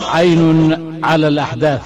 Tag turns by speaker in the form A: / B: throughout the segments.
A: عين على الأحداث.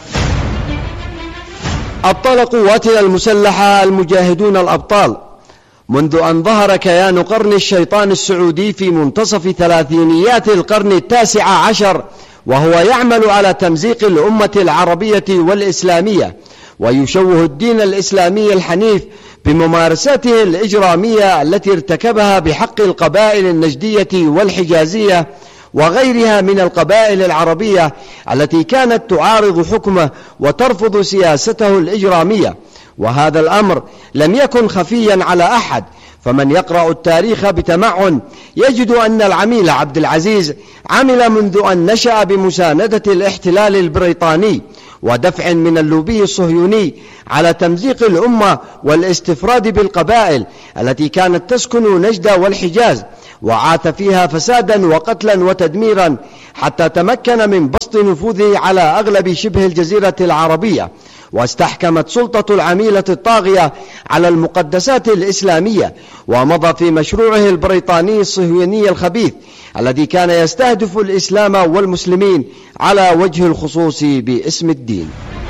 B: أبطال قواتنا المسلحة المجاهدون الأبطال، منذ أن ظهر كيان قرن الشيطان السعودي في منتصف ثلاثينيات القرن التاسع عشر وهو يعمل على تمزيق الأمة العربية والإسلامية ويشوه الدين الإسلامي الحنيف بممارساته الإجرامية التي ارتكبها بحق القبائل النجدية والحجازية وغيرها من القبائل العربية التي كانت تعارض حكمه وترفض سياسته الإجرامية. وهذا الأمر لم يكن خفيا على أحد، فمن يقرأ التاريخ بتمعن يجد أن العميل عبد العزيز عمل منذ أن نشأ بمساندة الاحتلال البريطاني ودفع من اللوبي الصهيوني على تمزيق الأمة والاستفراد بالقبائل التي كانت تسكن نجد والحجاز، وعاث فيها فسادا وقتلا وتدميرا حتى تمكن من بسط نفوذه على أغلب شبه الجزيرة العربية، واستحكمت سلطة العميلة الطاغية على المقدسات الإسلامية، ومضى في مشروعه البريطاني الصهيوني الخبيث الذي كان يستهدف الإسلام والمسلمين على وجه الخصوص باسم الدين.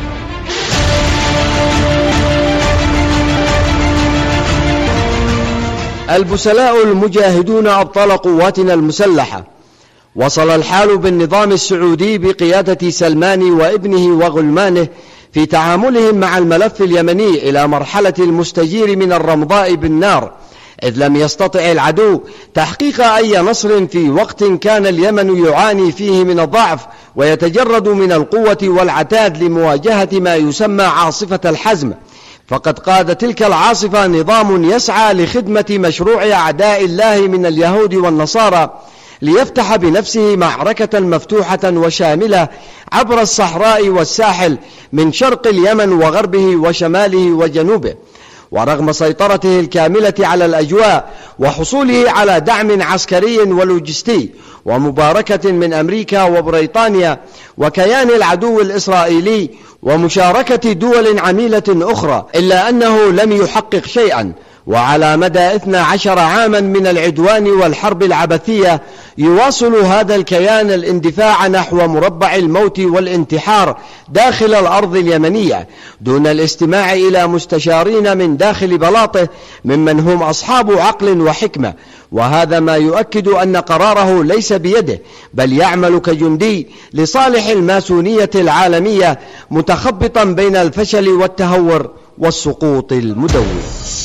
B: البسلاء المجاهدون أبطال قواتنا المسلحة، وصل الحال بالنظام السعودي بقيادة سلمان وابنه وغلمانه في تعاملهم مع الملف اليمني إلى مرحلة المستجير من الرمضاء بالنار، إذ لم يستطع العدو تحقيق أي نصر في وقت كان اليمن يعاني فيه من الضعف ويتجرد من القوة والعتاد لمواجهة ما يسمى عاصفة الحزم. فقد قاد تلك العاصفة نظام يسعى لخدمة مشروع أعداء الله من اليهود والنصارى، ليفتح بنفسه معركة مفتوحة وشاملة عبر الصحراء والساحل من شرق اليمن وغربه وشماله وجنوبه. ورغم سيطرته الكاملة على الأجواء وحصوله على دعم عسكري ولوجستي ومباركة من أمريكا وبريطانيا وكيان العدو الإسرائيلي ومشاركة دول عميلة أخرى، إلا أنه لم يحقق شيئا. وعلى مدى 12 عاما من العدوان والحرب العبثية يواصل هذا الكيان الاندفاع نحو مربع الموت والانتحار داخل الأرض اليمنية دون الاستماع إلى مستشارين من داخل بلاطه ممن هم أصحاب عقل وحكمة. وهذا ما يؤكد أن قراره ليس بيده، بل يعمل كجندي لصالح الماسونية العالمية، متخبطا بين الفشل والتهور والسقوط المدوي.